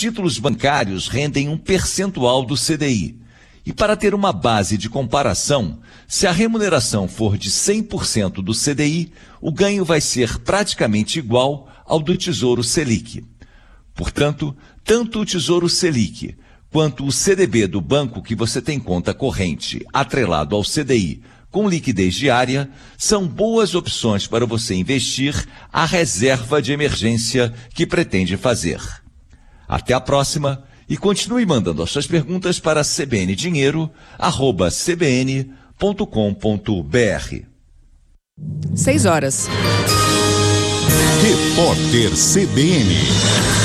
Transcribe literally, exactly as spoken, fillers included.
títulos bancários rendem um percentual do C D I. E para ter uma base de comparação, se a remuneração for de cem por cento do C D I, o ganho vai ser praticamente igual ao do Tesouro Selic. Portanto, tanto o Tesouro Selic quanto o C D B do banco que você tem conta corrente atrelado ao C D I com liquidez diária são boas opções para você investir a reserva de emergência que pretende fazer. Até a próxima e continue mandando as suas perguntas para c b n dinheiro arroba c b n ponto com ponto b r. Seis horas. Repórter C B N.